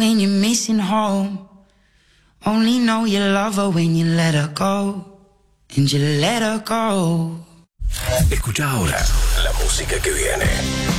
when you're missing home. Only know you love her when you let her go. And you let her go. Escucha ahora la música que viene.